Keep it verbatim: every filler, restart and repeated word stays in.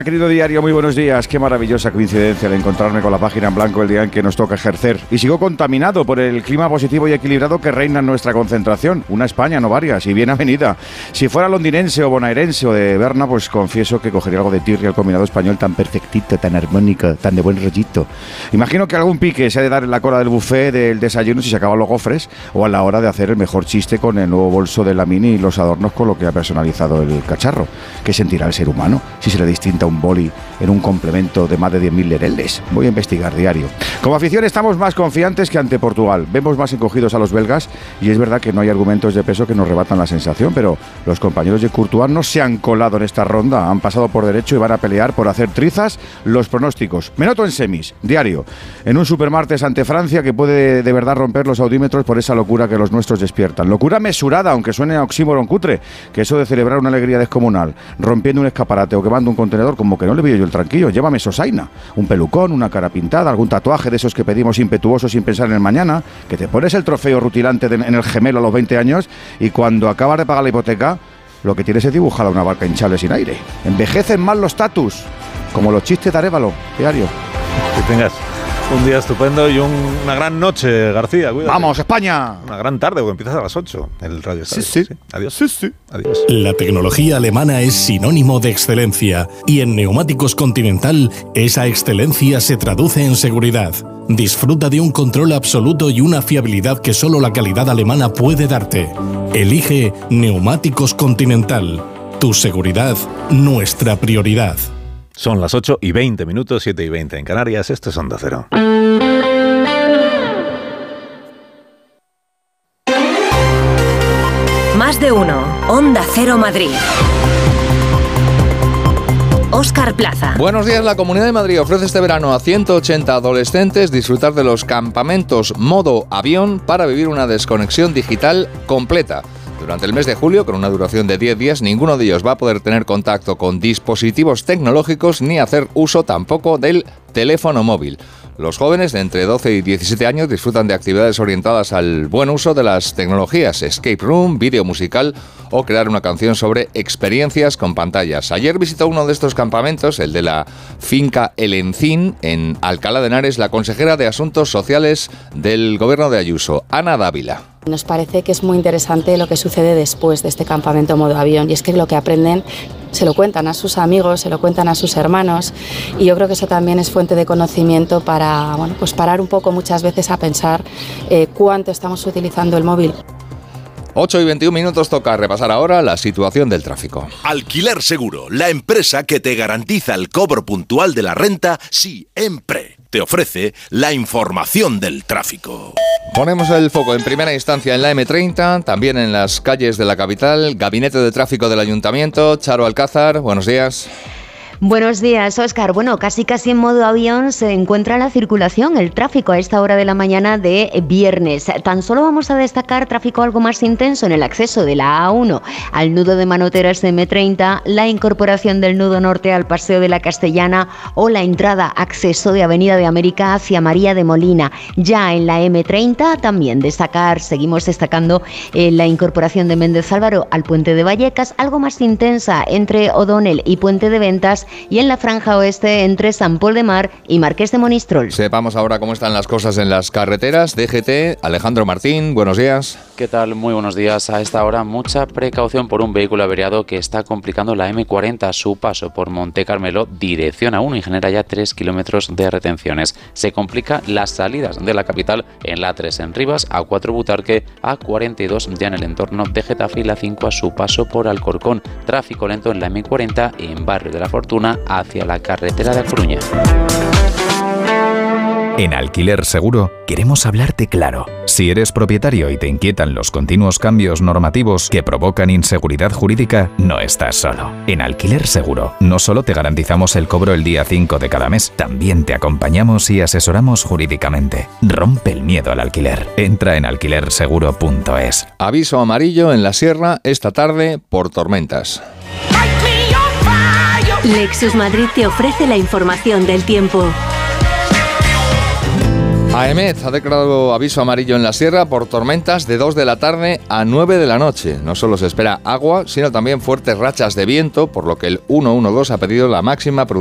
Querido diario, muy buenos días. Qué maravillosa coincidencia el encontrarme con la página en blanco el día en que nos toca ejercer. Y sigo contaminado por el clima positivo y equilibrado que reina en nuestra concentración. Una España, no varias, y bien avenida. Si fuera londinense o bonaerense o de Berna, pues confieso que cogería algo de tirria al combinado español tan perfectito, tan armónico, tan de buen rollito. Imagino que algún pique se ha de dar en la cola del buffet del desayuno si se acaban los gofres, o a la hora de hacer el mejor chiste con el nuevo bolso de la Mini y los adornos con lo que ha personalizado el cacharro. ¿Qué sentirá el ser humano si se le distinta un boli en un complemento de más de diez mil lereles? Voy a investigar diario. Como afición estamos más confiantes que ante Portugal. Vemos más encogidos a los belgas y es verdad que no hay argumentos de peso que nos rebatan la sensación, pero los compañeros de Courtois no se han colado en esta ronda, han pasado por derecho y van a pelear por hacer trizas los pronósticos. Me noto en semis, diario, en un supermartes ante Francia que puede de verdad romper los audímetros por esa locura que los nuestros despiertan. Locura mesurada, aunque suene a oxímoron cutre, que eso de celebrar una alegría descomunal, rompiendo un escaparate o quemando un contenedor, como que no le veo yo el tranquillo. Llévame sosaina, un pelucón, una cara pintada, algún tatuaje de esos que pedimos impetuosos sin pensar en el mañana, que te pones el trofeo rutilante de, en el gemelo a los veinte años y cuando acabas de pagar la hipoteca, lo que tienes es dibujada una barca hinchable sin aire. Envejecen mal los tatus, como los chistes de Arévalo, diario. Que tengas un día estupendo y un, una gran noche, García. Cuídate. ¡Vamos, España! Una gran tarde, porque empiezas a las ocho. El Radio Sí, sí. sí. Adiós. Sí, sí. Adiós. La tecnología alemana es sinónimo de excelencia y en Neumáticos Continental esa excelencia se traduce en seguridad. Disfruta de un control absoluto y una fiabilidad que solo la calidad alemana puede darte. Elige Neumáticos Continental. Tu seguridad, nuestra prioridad. Son las ocho y veinte minutos, siete y veinte en Canarias. Esto es Onda Cero. Más de uno. Onda Cero Madrid. Óscar Plaza. Buenos días. La Comunidad de Madrid ofrece este verano a ciento ochenta adolescentes disfrutar de los campamentos modo avión para vivir una desconexión digital completa. Durante el mes de julio, con una duración de diez días, ninguno de ellos va a poder tener contacto con dispositivos tecnológicos ni hacer uso tampoco del teléfono móvil. Los jóvenes de entre doce y diecisiete años disfrutan de actividades orientadas al buen uso de las tecnologías, escape room, vídeo musical o crear una canción sobre experiencias con pantallas. Ayer visitó uno de estos campamentos, el de la finca El Encín, en Alcalá de Henares, la consejera de Asuntos Sociales del Gobierno de Ayuso, Ana Dávila. Nos parece que es muy interesante lo que sucede después de este campamento modo avión, y es que lo que aprenden se lo cuentan a sus amigos, se lo cuentan a sus hermanos, y yo creo que eso también es fuente de conocimiento para, bueno, pues parar un poco muchas veces a pensar eh, cuánto estamos utilizando el móvil. ocho y veintiún minutos, toca repasar ahora la situación del tráfico. Alquiler Seguro, la empresa que te garantiza el cobro puntual de la renta siempre. Te ofrece la información del tráfico. Ponemos el foco en primera instancia en la eme treinta, también en las calles de la capital. Gabinete de Tráfico del Ayuntamiento, Charo Alcázar, buenos días. Buenos días, Óscar. Bueno, casi casi en modo avión se encuentra la circulación, el tráfico a esta hora de la mañana de viernes. Tan solo vamos a destacar tráfico algo más intenso en el acceso de la A uno al nudo de Manoteras de eme treinta, la incorporación del nudo norte al Paseo de la Castellana o la entrada acceso de Avenida de América hacia María de Molina. Ya en la eme treinta también destacar, seguimos destacando eh, la incorporación de Méndez Álvaro al Puente de Vallecas, algo más intensa entre O'Donnell y Puente de Ventas, y en la franja oeste entre San Pol de Mar y Marqués de Monistrol. Sepamos ahora cómo están las cosas en las carreteras. D G T, Alejandro Martín, buenos días. ¿Qué tal? Muy buenos días. A esta hora mucha precaución por un vehículo averiado que está complicando la eme cuarenta a su paso por Monte Carmelo, dirección A uno, y genera ya tres kilómetros de retenciones. Se complica las salidas de la capital en la A tres en Rivas, A cuatro Butarque, A cuarenta y dos ya en el entorno de Getafe y la cinco a su paso por Alcorcón. Tráfico lento en la eme cuarenta en Barrio de la Fortuna hacia la carretera de A Coruña. En Alquiler Seguro queremos hablarte claro. Si eres propietario y te inquietan los continuos cambios normativos que provocan inseguridad jurídica, no estás solo. En Alquiler Seguro no solo te garantizamos el cobro el día cinco de cada mes, también te acompañamos y asesoramos jurídicamente. Rompe el miedo al alquiler. Entra en alquiler seguro punto es. Aviso amarillo en la sierra esta tarde por tormentas. Lexus Madrid te ofrece la información del tiempo. AEMET ha declarado aviso amarillo en la sierra por tormentas de dos de la tarde a nueve de la noche. No solo se espera agua, sino también fuertes rachas de viento, por lo que el ciento doce ha pedido la máxima prudencia